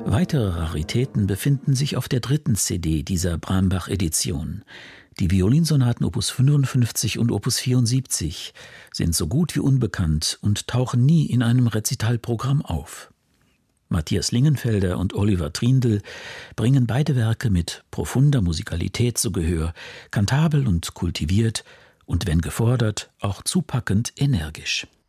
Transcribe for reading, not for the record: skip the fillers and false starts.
Weitere Raritäten befinden sich auf der dritten CD dieser Brahmbach-Edition. Die Violinsonaten Opus 55 und Opus 74 sind so gut wie unbekannt und tauchen nie in einem Rezitalprogramm auf. Matthias Lingenfelder und Oliver Triendl bringen beide Werke mit profunder Musikalität zu Gehör, kantabel und kultiviert und wenn gefordert, auch zupackend energisch.